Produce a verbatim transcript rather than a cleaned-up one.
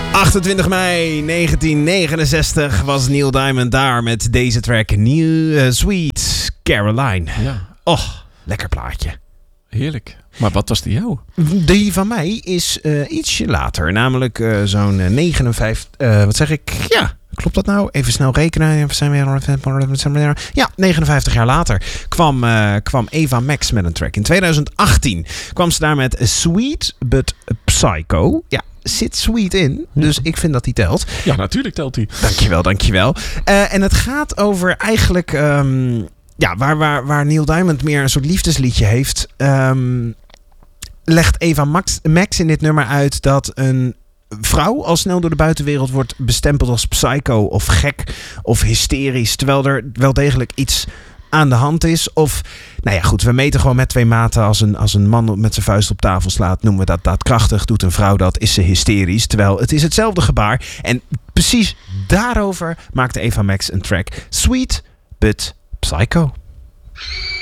achtentwintig mei negentien negenenzestig was Neil Diamond daar met deze track New uh, Sweet Caroline. Ja. Oh, lekker plaatje. Heerlijk. Maar wat was die jou? Die van mij is uh, ietsje later. Namelijk uh, zo'n uh, negenenvijftig... Uh, wat zeg ik? Ja, klopt dat nou? Even snel rekenen. Zijn we ja, negenenvijftig jaar later kwam, uh, kwam Eva Max met een track. In tweeduizend achttien kwam ze daar met Sweet But Psycho. Ja, zit sweet in. Dus ik vind dat die telt. Ja, natuurlijk telt die. Dankjewel, dankjewel. Uh, en het gaat over eigenlijk... Um, ja, waar, waar, waar Neil Diamond meer een soort liefdesliedje heeft... Um, legt Eva Max, Max in dit nummer uit dat een vrouw al snel door de buitenwereld wordt bestempeld als psycho of gek of hysterisch. Terwijl er wel degelijk iets aan de hand is. Of, nou ja goed, we meten gewoon met twee maten. Als een, als een man met zijn vuist op tafel slaat, noemen we dat daadkrachtig. Doet een vrouw dat, is ze hysterisch. Terwijl het is hetzelfde gebaar. En precies daarover maakte Eva Max een track. Sweet But Psycho.